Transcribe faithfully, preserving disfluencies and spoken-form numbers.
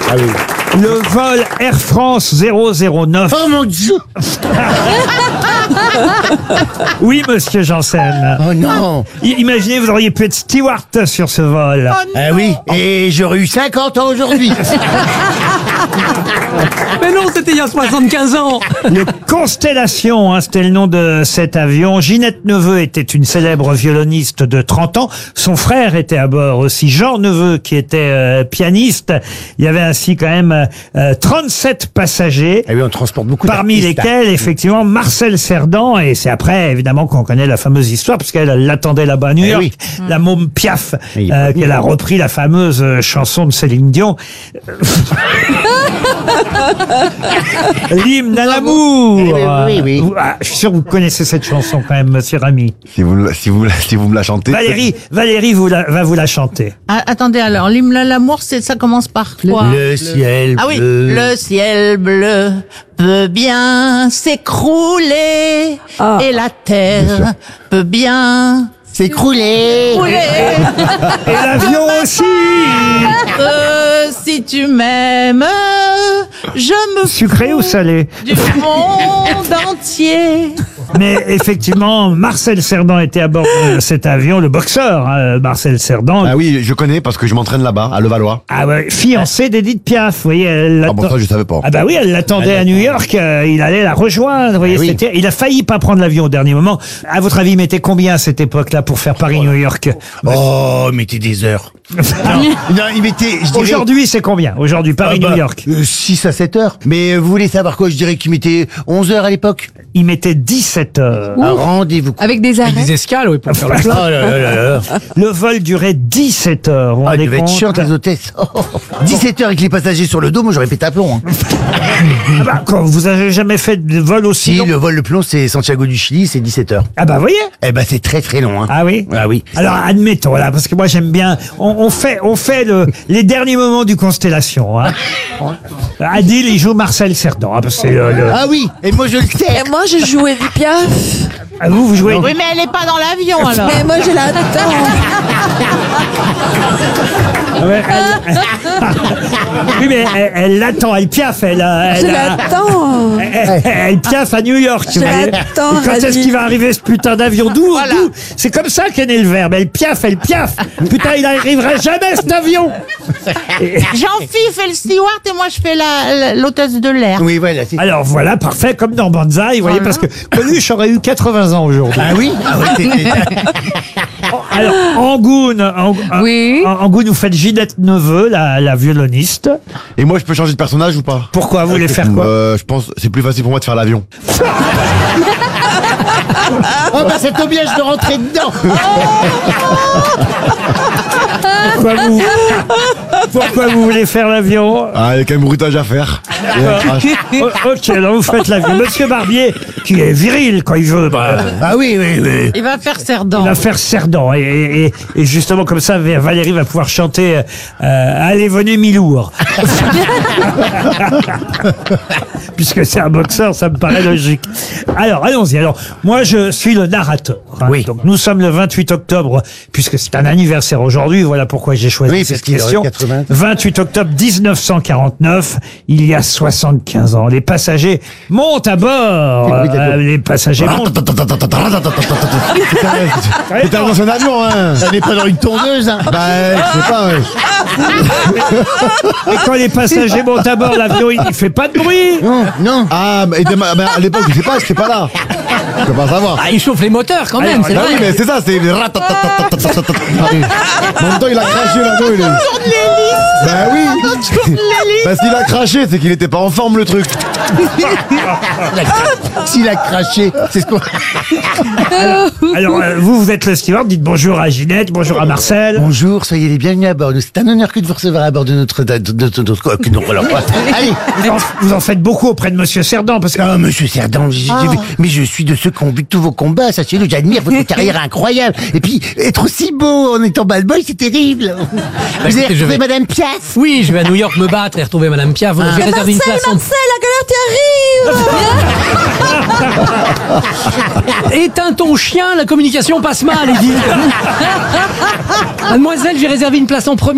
Ah oui. Le vol Air France zéro zéro neuf. Oh mon Dieu. Oui, monsieur Janssen. Oh non. I- Imaginez, vous auriez pu être steward sur ce vol. Ah oui, et j'aurais eu cinquante ans aujourd'hui. Mais non, c'était il y a soixante-quinze ans. Le Constellation, hein, c'était le nom de cet avion. Ginette Neveu était une célèbre violoniste de trente ans. Son frère était à bord aussi, Jean Neveu, qui était euh, pianiste. Il y avait ainsi quand même euh, trente-sept passagers. Ah oui, on transporte beaucoup Parmi d'artistes, lesquels, effectivement, Marcel Cerdan, et c'est après, évidemment, qu'on connaît la fameuse histoire, parce qu'elle l'attendait là-bas à New Eh York, oui. la môme Piaf, Il est euh, pas qu'elle venu, a hein. repris la fameuse euh, chanson de Céline Dion. L'hymne à l'amour. Oui, oui, oui. Vous- ah, je suis sûr que vous connaissez cette chanson quand même, monsieur Rami. Si vous, me la- si vous, me la- si vous me la chantez. Valérie, Valérie vous la- va vous la chanter. Ah, attendez, alors, l'hymne à l'amour, c'est, ça commence par quoi? Le ciel Ah oui, bleu. le ciel bleu peut bien s'écrouler Ah. et la terre peut bien S'écrouler. s'écrouler. Et l'avion aussi. Euh, si tu m'aimes, je me Sucré ou salé? fous du monde entier. Mais effectivement, Marcel Cerdan était à bord de cet avion, le boxeur, hein, Marcel Cerdan. Ah oui, je connais parce que je m'entraîne là-bas, à Levallois. Ah ouais, fiancé d'Edith Piaf, vous voyez, elle Ah bon, l'attend- ça, je savais pas. Ah bah oui, elle l'attendait à New York, euh, il allait la rejoindre, vous voyez, Ah oui. c'était, il a failli pas prendre l'avion au dernier moment. À votre avis, il mettait combien à cette époque-là pour faire Paris-New York? Oh, mettez des heures. non, non, il mettait, je dirais... Aujourd'hui, c'est combien? Aujourd'hui, Paris-New Ah bah, York. euh, six à sept heures. Mais euh, vous voulez savoir quoi? Je dirais qu'il mettait onze heures à l'époque. Il mettait dix-sept heures. Un rendez-vous. Avec des arrêts. Des escales, oui, pour faire le Oh plein. là là là là. Le vol durait dix-sept heures. Vous vous Ah, il rendez devait être compte? chiant, les hôtesses. Oh, dix-sept heures avec les passagers sur le dos, moi j'aurais pété un plomb. Hein. Ah bah, quand vous avez jamais fait de vol aussi Si, long? le vol le plomb, c'est Santiago du Chili, c'est dix-sept heures. Ah bah, vous voyez? Eh ben, c'est très très long. Hein. Ah oui? Ah oui. Alors admettons là, parce que moi j'aime bien. On, on fait, on fait le, les derniers moments du Constellation. Hein. Adil, il joue Marcel Cerdan. hein, parce que c'est le, le- Ah oui, et moi je le sais. Et moi, je jouais du Piaf. Ah, vous, vous jouez. Oui, mais elle est pas dans l'avion, alors. Mais moi, je l'attends. Ah ouais, elle- oui, mais elle, elle l'attend, elle piaffe, elle. euh, Je Elle, a- l'attends. elle, elle piaffe à New York. Je vous voyez. l'attends, Et quand est-ce Adil. qu'il va arriver ce putain d'avion? D'où, d'où C'est comme ça qu'est né le verbe. Elle piaffe, elle piaffe. Putain, il n'arrivera jamais cet avion. Jean-Philippe fait le steward et moi je fais la, la- l'hôtesse de l'air. Oui, voilà. c'est- Alors voilà, parfait, comme dans Banzai, vous voyez, parce que Coluche aurait eu quatre-vingts ans aujourd'hui. Ah oui, ah ouais, c'est- c'est- Alors, Angoune, Ang- Oui. Ang- Angoune, vous faites Ginette Neveu, la, la violoniste. Et moi, je peux changer de personnage ou pas? Pourquoi vous voulez faire quoi? euh, Je pense que c'est plus facile pour moi de faire l'avion. Oh bah ça tombe bien, je vais rentrer dedans. Pourquoi vous, pourquoi vous voulez faire l'avion? Ah, il y a quand même bruitage à faire. Et, euh, ah, Oh, ok, alors vous faites l'avion. Monsieur Barbier, qui est viril quand il veut, bah, Ah oui, oui, oui. Il va faire il Cerdan. va faire Cerdan. Et, et, et justement, comme ça, Valérie va pouvoir chanter euh, Allez, venez, Milour. Puisque c'est un boxeur, ça me paraît logique. Alors, allons-y. Alors, moi, je suis le narrateur. hein. Oui. Donc, nous sommes le vingt-huit octobre, puisque c'est un anniversaire aujourd'hui. Voilà pourquoi j'ai choisi Oui, cette parce qu'il aurait question. quatre-vingts. vingt-huit octobre mille neuf cent quarante-neuf, il y a soixante-quinze ans. Les passagers montent à bord. Oui, d'accord. Euh, les passagers montent. T'es dans un avion, hein? On n'est pas dans une tourneuse, hein. Bah, je sais pas, ouais. Et quand les passagers montent à bord, l'avion, il ne fait pas de bruit. Non, non. Ah, mais, mais à l'époque, je sais pas, j'étais pas là. Je peux pas savoir. Ah, il chauffe les moteurs quand même, Alors, c'est Ah vrai. oui, mais c'est ça, c'est. En même temps, il a craché l'avion, il est. Bah oui. Parce qu'il a craché, c'est qu'il était pas en forme, le truc. S'il a craché, c'est ce qu'on... Alors, euh, vous, vous êtes le steward, dites bonjour à Ginette, bonjour à Marcel. Bonjour, soyez les bienvenus à bord. C'est un honneur que de vous recevoir à bord de notre... De, de, de, de- de- que non, alors, quoi. Allez. Vous en, vous en faites beaucoup auprès de Monsieur Cerdan, parce que... Ah, monsieur Cerdan, j'ai- j'ai vu- mais je suis de ceux qui ont vu tous vos combats, sachez-le, j'admire votre carrière incroyable. Et puis, être aussi beau en étant bad boy, c'est terrible. Vous avez écoutez, je retrouvé vais- Madame Piaf? Oui, je vais à New York me battre et retrouver Madame Piaf. Ah. J'ai réservé une Marcel, place en... Marcel, la galère, t'y arrives. Éteins ton chien, la communication passe mal, Edith. Mademoiselle, j'ai réservé une place en premier.